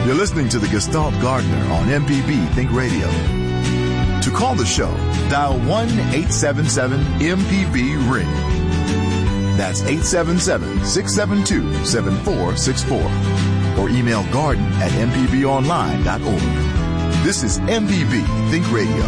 You're listening to the Gestalt Gardener on MPB Think Radio. To call the show, dial 1-877-MPB-RING. That's 877-672-7464. Or email garden@mpbonline.org. This is MPB Think Radio.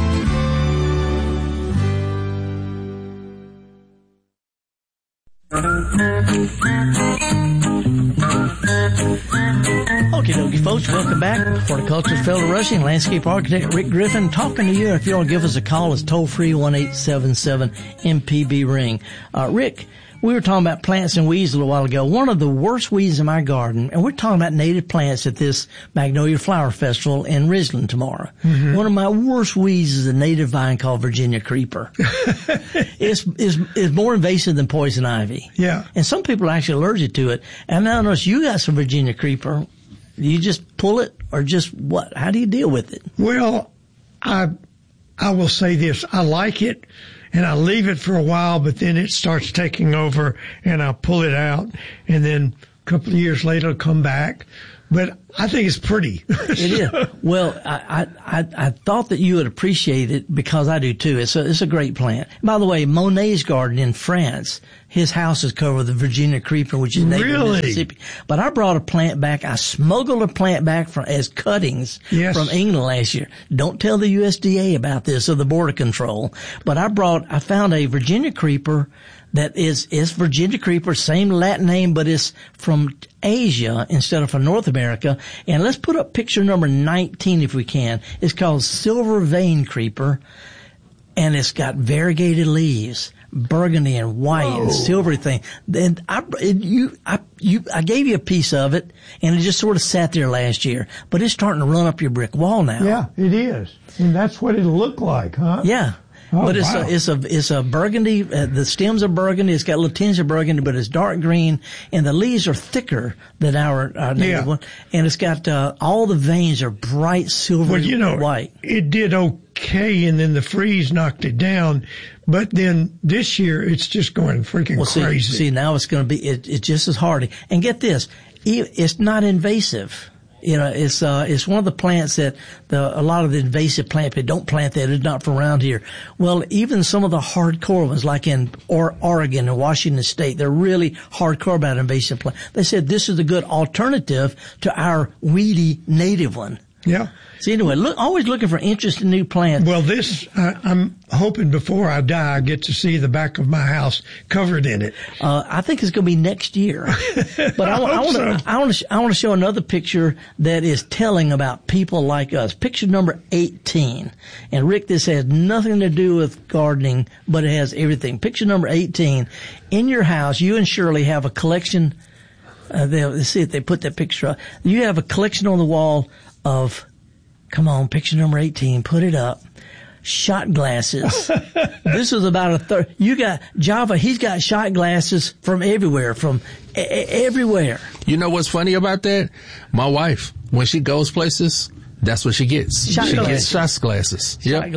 Okie dokie, folks. Welcome back. Horticulturist, fellow Rushing, landscape architect Rick Griffin talking to you. If you want to give us a call, it's toll free 1-877-MPB-RING. Rick, we were talking about plants and weeds a little while ago. One of the worst weeds in my garden, and we're talking about native plants at this Magnolia Flower Festival in Ridgeland tomorrow. Mm-hmm. One of my worst weeds is a native vine called Virginia creeper. It's more invasive than poison ivy. Yeah. And some people are actually allergic to it. And I notice you got some Virginia creeper. You just pull it or just what? How do you deal with it? Well, I will say this. I like it. And I leave it for a while, but then it starts taking over, and I pull it out, and then a couple of years later, it'll come back. But I think it's pretty. It is. Well, I thought that you would appreciate it because I do too. It's a great plant. By the way, Monet's garden in France, his house is covered with the Virginia creeper, which is native to Mississippi. But I brought a plant back. I smuggled a plant back as cuttings from England last year. Don't tell the USDA about this or the Border Control. But I found a Virginia creeper that is Virginia creeper, same Latin name, but it's from Asia instead of from North America. And let's put up picture number 19 if we can. It's called silver vein creeper, and it's got variegated leaves, burgundy and white and silvery thing. And I gave you a piece of it, and it just sort of sat there last year. But it's starting to run up your brick wall now. Yeah, it is, and that's what it'll look like, huh? Yeah. Oh, but wow. it's a burgundy. The stems are burgundy. It's got a little tinge of burgundy, but it's dark green, and the leaves are thicker than our native one. And it's got all the veins are bright silver white. It did okay, and then the freeze knocked it down. But then this year, it's just going freaking crazy. See, now it's going to be it's just as hardy. And get this, it's not invasive. It's one of the plants that a lot of the invasive plant people don't plant that. It's not from around here. Well, even some of the hardcore ones, like in Oregon and Washington State, they're really hardcore about invasive plant. They said this is a good alternative to our weedy native one. Yeah. So anyway, always looking for interesting new plants. Well, I'm hoping before I die, I get to see the back of my house covered in it. I think it's going to be next year. But I want to show another picture that is telling about people like us. Picture number 18. And Rick, this has nothing to do with gardening, but it has everything. Picture number 18. In your house, you and Shirley have a collection. Let's see if they put that picture up. You have a collection on the wall of, come on, picture number 18, put it up. Shot glasses. This is about a third. You got Java, he's got shot glasses from everywhere, everywhere. You know what's funny about that? My wife, when she goes places, that's what she gets. She gets shot glasses. Yep.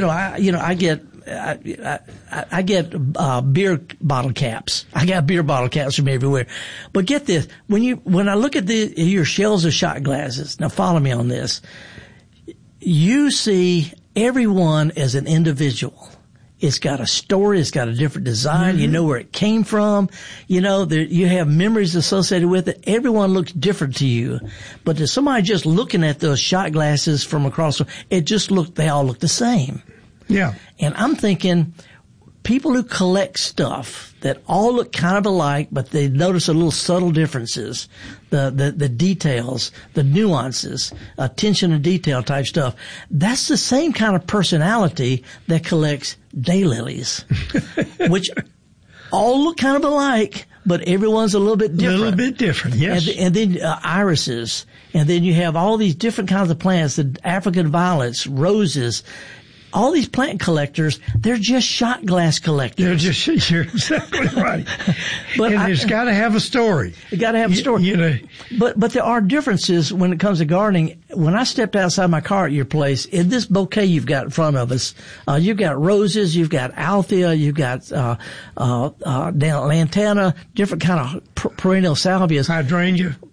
I get beer bottle caps. I got beer bottle caps from everywhere. But get this, when I look at your shelves of shot glasses, now follow me on this. You see everyone as an individual. It's got a story. It's got a different design. Mm-hmm. You know where it came from. You have memories associated with it. Everyone looks different to you. But to somebody just looking at those shot glasses from across, they all look the same. Yeah. And I'm thinking people who collect stuff that all look kind of alike, but they notice a little subtle differences, the details, the nuances, attention to detail type stuff. That's the same kind of personality that collects daylilies, which all look kind of alike, but everyone's a little bit different. A little bit different, yes. And then irises. And then you have all these different kinds of plants, the African violets, roses. All these plant collectors, they're just shot glass collectors. You're exactly right. But it's got to have a story. It got to have a story. But there are differences when it comes to gardening. When I stepped outside my car at your place, in this bouquet you've got in front of us, you've got roses, you've got althea, you've got lantana, different kind of perennial salvias. Hydrangea.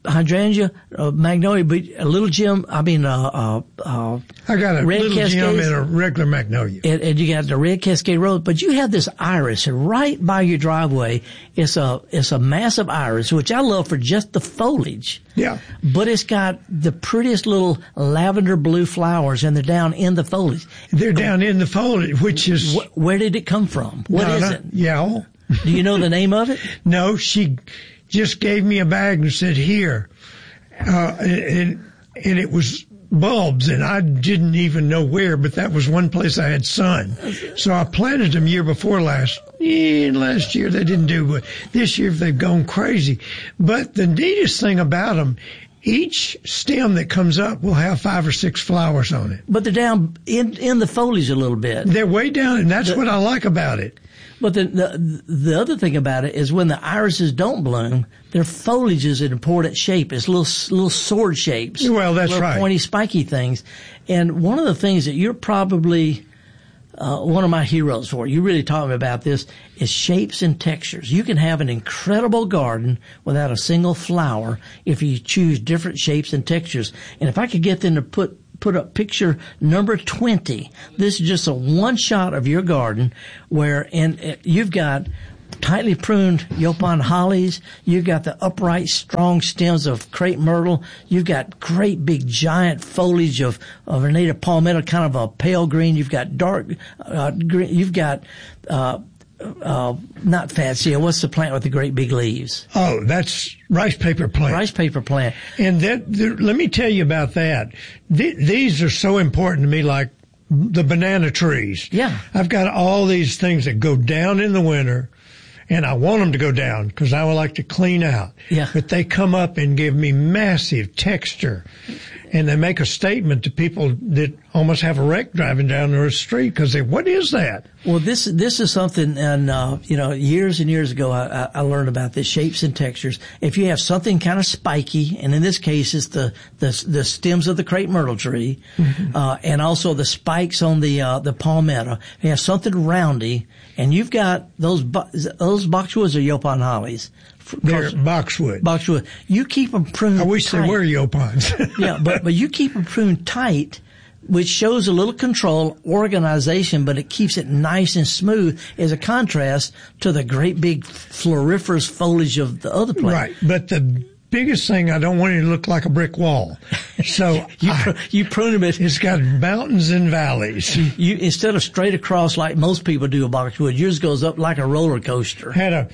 hydrangea, magnolia, but a little gem. I mean, I got a red little cascades, gem and a regular magnolia. And you got the red cascade rose, but you have this iris right by your driveway. It's a massive iris, which I love for just the foliage. Yeah. But it's got the prettiest little lavender blue flowers, and they're down in the foliage. They're down in the foliage, which is... Where did it come from? What is it? Yeah. Do you know the name of it? No, she just gave me a bag and said, here. And it was bulbs, and I didn't even know where, but that was one place I had sun. So I planted them year before last. Last year they didn't do, but this year they've gone crazy. But the neatest thing about them, each stem that comes up will have 5 or 6 flowers on it. But they're down in the foliage a little bit. They're way down, and that's what I like about it. But the other thing about it is when the irises don't bloom, their foliage is an important shape. It's little sword shapes. Well, that's little right. Pointy, spiky things. And one of the things that you're probably one of my heroes for, you really taught me about this, is shapes and textures. You can have an incredible garden without a single flower if you choose different shapes and textures. And if I could get them to put up picture number 20. This is just a one shot of your garden where, and you've got tightly pruned Yaupon hollies. You've got the upright, strong stems of crepe myrtle. You've got great big giant foliage of a native palmetto, kind of a pale green. You've got dark green. You've got, not fatsia. What's the plant with the great big leaves? Oh, that's rice paper plant. Rice paper plant. And let me tell you about that. These are so important to me, like the banana trees. Yeah. I've got all these things that go down in the winter, and I want them to go down because I would like to clean out. Yeah. But they come up and give me massive texture. And they make a statement to people that almost have a wreck driving down their street because they, what is that? Well, this is something, and years and years ago, I learned about this, shapes and textures. If you have something kind of spiky, and in this case, it's the stems of the crepe myrtle tree, and also the spikes on the palmetto. You have something roundy, and you've got those boxwoods or Yaupon hollies. They're boxwood. Boxwood. You keep them pruned. I wish tight. they were Yaupons. Yeah, but you keep them pruned tight, which shows a little control, organization, but it keeps it nice and smooth as a contrast to the great big floriferous foliage of the other plant. Right, but the biggest thing, I don't want it to look like a brick wall. So you prune them. It's got mountains and valleys. You instead of straight across like most people do a boxwood, yours goes up like a roller coaster. Had a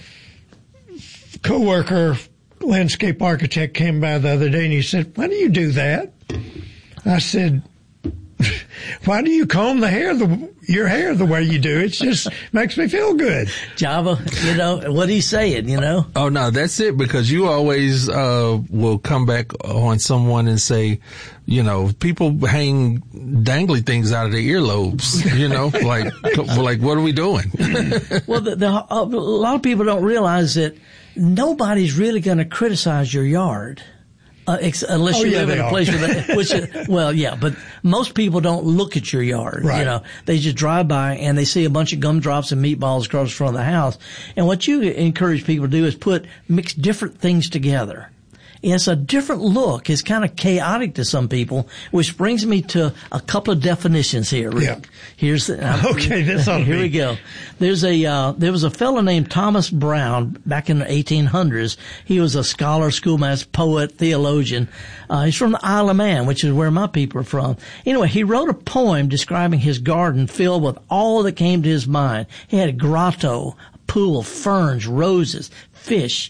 coworker, landscape architect, came by the other day and he said, "Why do you do that?" I said, "Why do you comb your hair the way you do? It just makes me feel good." Java, what he's saying, Oh, no, that's it, because you always will come back on someone and say, people hang dangly things out of their earlobes, like what are we doing? Well, a lot of people don't realize that nobody's really going to criticize your yard. Unless you live in a place but most people don't look at your yard. Right. They just drive by and they see a bunch of gumdrops and meatballs across the front of the house. And what you encourage people to do is mix different things together. It's a different look. It's kind of chaotic to some people, which brings me to a couple of definitions here, Rick. Yeah. Here's this ought to here we go. There was a fellow named Thomas Brown back in the 1800s. He was a scholar, schoolmaster, poet, theologian. He's from the Isle of Man, which is where my people are from. Anyway, he wrote a poem describing his garden filled with all that came to his mind. He had a grotto, a pool, ferns, roses, fish.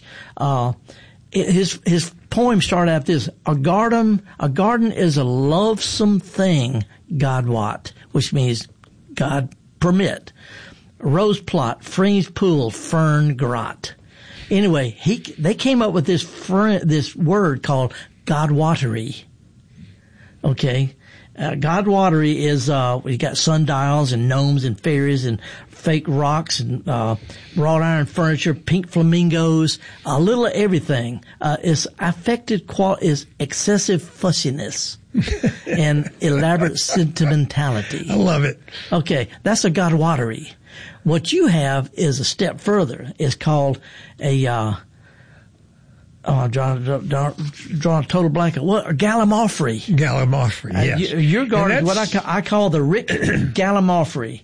His poem started out this: a garden is a lovesome thing, God wot, which means God permit. Rose plot, freeze pool, fern grot. Anyway, they came up with this word called Godwatery. Okay. Godwatery is, we got sundials and gnomes and fairies and fake rocks and, wrought iron furniture, pink flamingos, a little of everything. Is excessive fussiness and elaborate sentimentality. I love it. Okay. That's a Godwatery. What you have is a step further. It's called a I'm drawing a total blank. What? Gallimaufry. Gallimaufry, yes. Your garden is what I call the Rick Gallimaufry.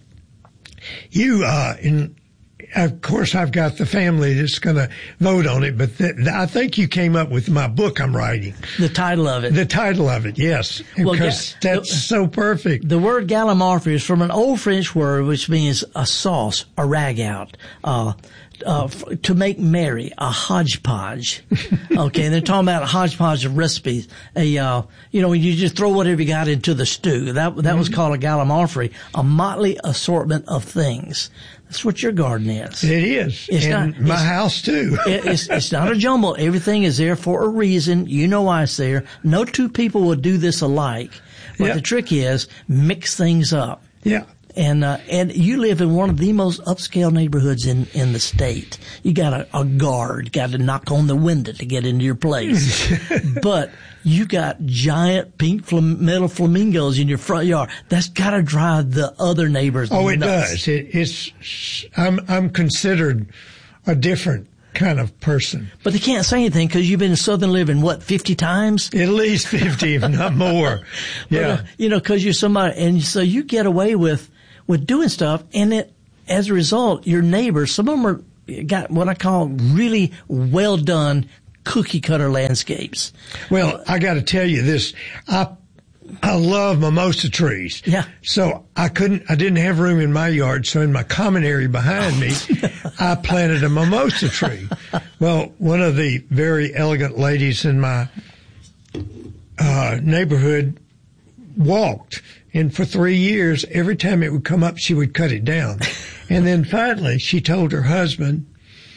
Of course, I've got the family that's going to vote on it, but I think you came up with my book I'm writing. The title of it. The title of it, yes. Because that's so perfect. The word Gallimaufry is from an old French word which means a sauce, a ragout, to make merry, a hodgepodge. Okay, and they're talking about a hodgepodge of recipes. When you just throw whatever you got into the stew. That was called a Gallimaufry, a motley assortment of things. That's what your garden is. It is. And my house too. It's not a jumble. Everything is there for a reason. You know why it's there. No two people will do this alike. But the trick is mix things up. Yeah. And you live in one of the most upscale neighborhoods in the state. You got a guard, got to knock on the window to get into your place. But you got giant pink metal flamingos in your front yard. That's got to drive the other neighbors nuts. Oh, it does. I'm considered a different kind of person. But they can't say anything because you've been in Southern Living, 50 times? At least 50, if not more. Yeah. But, because you're somebody, and so you get away with doing stuff, and as a result, your neighbors, some of them got what I call really well done cookie cutter landscapes. Well, I got to tell you this. I love mimosa trees. Yeah. So I didn't have room in my yard. So in my common area behind me, I planted a mimosa tree. Well, one of the very elegant ladies in my neighborhood walked. And for 3 years, every time it would come up, she would cut it down. And then finally, she told her husband,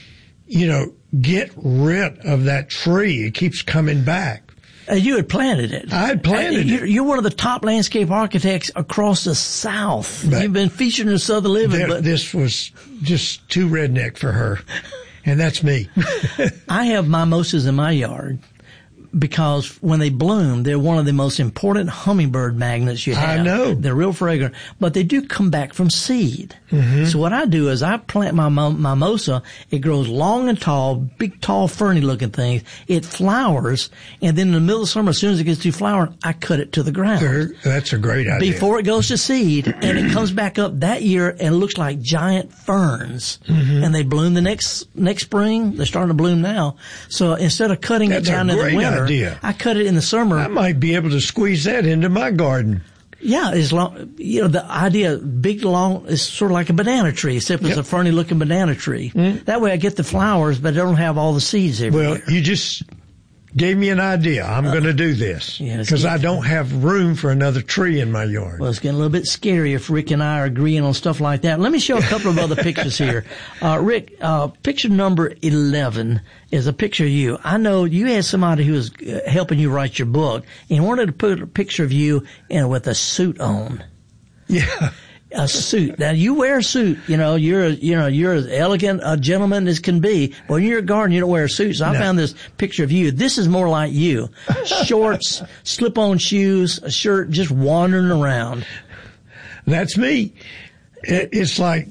get rid of that tree. It keeps coming back. You had planted it. I had planted it. You're one of the top landscape architects across the South. But you've been featured in Southern Living. But this was just too redneck for her. And that's me. I have mimosas in my yard because when they bloom, they're one of the most important hummingbird magnets you have. I know. They're real fragrant, but they do come back from seed. Mm-hmm. So what I do is I plant my mimosa. It grows long and tall, big, tall, ferny looking things. It flowers, and then in the middle of summer, as soon as it gets to flowering, I cut it to the ground. That's a great idea. Before it goes to seed, and it comes back up that year and it looks like giant ferns. Mm-hmm. And they bloom the next spring. They're starting to bloom now. So instead of cutting it down in the winter, I cut it in the summer. I might be able to squeeze that into my garden. Yeah, as long, the idea, big, long, is sort of like a banana tree, except it's a ferny looking banana tree. Mm. That way I get the flowers, but I don't have all the seeds every year. You just gave me an idea. I'm going to do this because I don't have room for another tree in my yard. Well, it's getting a little bit scary if Rick and I are agreeing on stuff like that. Let me show a couple of other pictures here. Rick, picture number 11 is a picture of you. I know you had somebody who was helping you write your book and wanted to put a picture of you with a suit on. Yeah. A suit. Now you wear a suit. You're as elegant a gentleman as can be. When you're in your garden, you don't wear a suit. So I found this picture of you. This is more like you. Shorts, slip-on shoes, a shirt, just wandering around. That's me. It's like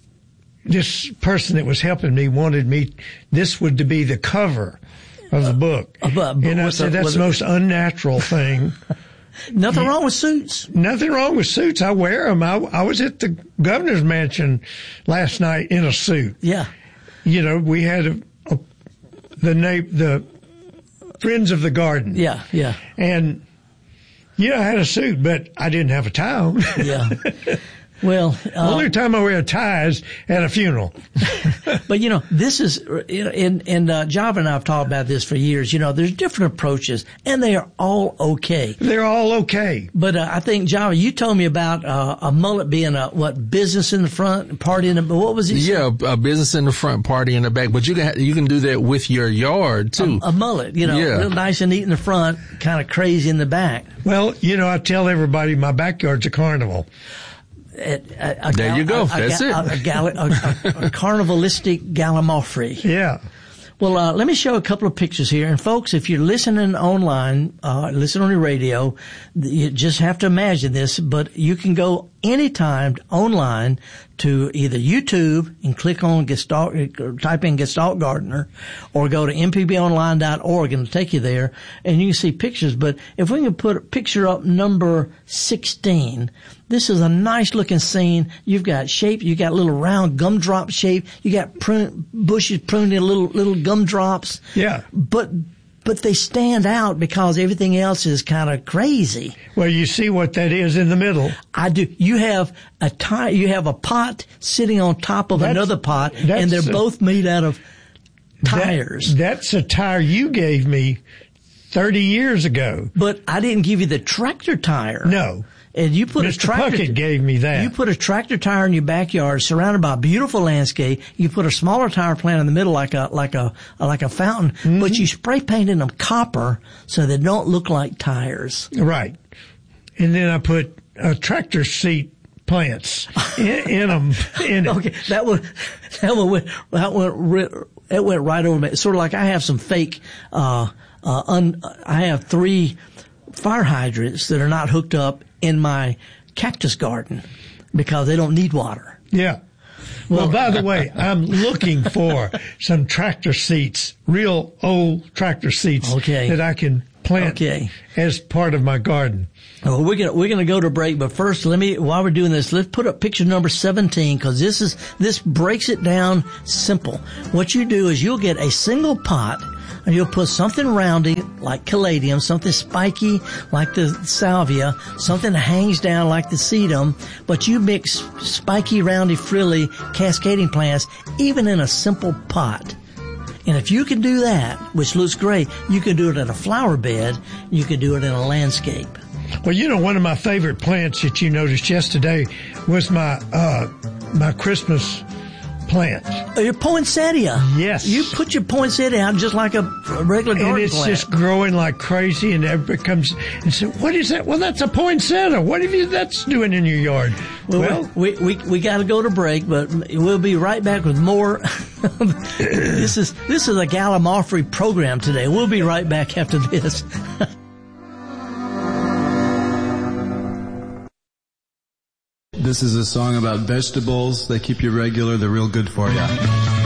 this person that was helping me wanted me. This would to be the cover of the book, and I said that's the most unnatural thing. Nothing wrong with suits. Nothing wrong with suits. I wear them. I was at the governor's mansion last night in a suit. Yeah. We had the Friends of the Garden. Yeah, yeah. And, I had a suit, but I didn't have a tie on. Yeah. Well, only time I wear a tie is at a funeral. But this is, and Java and I have talked about this for years. There's different approaches, and they are all okay. They're all okay. But I think Java, you told me about a mullet being business in the front, party in the. What was it? Yeah, a business in the front, party in the back. But you can do that with your yard too. A mullet, real nice and neat in the front, kind of crazy in the back. Well, I tell everybody my backyard's a carnival. There you go. That's it. A carnivalistic Gallimaufry. Yeah. Well, let me show a couple of pictures here. And folks, if you're listening online, listen on your radio, you just have to imagine this, but you can go anytime online to either YouTube and click on type in Gestalt Gardener, or go to mpbonline.org and it'll take you there, and you can see pictures. But if we can put picture up number 16, this is a nice looking scene. You've got shape, you got little round gumdrop shape, you got bushes pruned in little gumdrops. Yeah. But they stand out because everything else is kind of crazy. Well, you see what that is in the middle. I do. You have a pot sitting on top of another pot, and they're both made out of tires. That's a tire you gave me 30 years ago. But I didn't give you the tractor tire. No. And you put Mr. Puckett gave me that. You put a tractor tire in your backyard, surrounded by a beautiful landscape. You put a smaller tire plant in the middle, like a fountain, mm-hmm. but you spray painted them copper so they don't look like tires. Right. And then I put tractor seat plants in them. Okay, that went right over me. It's sort of like I have some fake. I have 3 fire hydrants that are not hooked up in my cactus garden because they don't need water. Yeah. Well, by the way, I'm looking for some tractor seats, real old tractor seats that I can plant as part of my garden. Oh, we're gonna go to break, but first while we're doing this, let's put up picture number 17, because this breaks it down simple. What you do is you'll get a single pot, and you'll put something roundy like caladium, something spiky like the salvia, something that hangs down like the sedum, but you mix spiky, roundy, frilly, cascading plants even in a simple pot. And if you can do that, which looks great, you can do it in a flower bed, you can do it in a landscape. Well, one of my favorite plants that you noticed yesterday was my Christmas plant. Your poinsettia. Yes. You put your poinsettia out just like a regular garden plant. And it's just growing like crazy, and everybody comes and says, "What is that?" Well, that's a poinsettia. What have you that's doing in your yard? Well, we got to go to break, but we'll be right back with more. This is a Gallimaufry program today. We'll be right back after this. This is a song about vegetables. They keep you regular. They're real good for you.